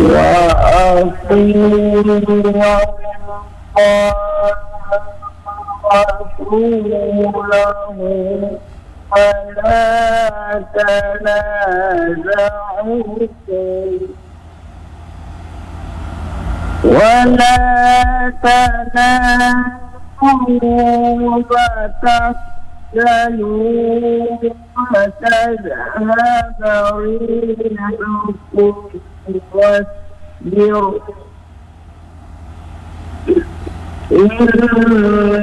وأطيعوا الله ورسوله ولا تنازعوا فتفشلوا وتذهب ريحكم واصبروا إن